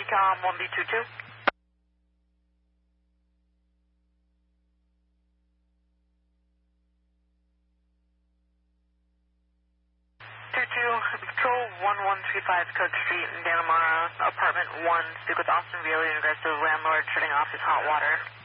Decom 1B22. 2-2, Control 1135 Cook Street in Dannemora, apartment 1. Speak with Austin Bailey in regards to the landlord shutting off his hot water.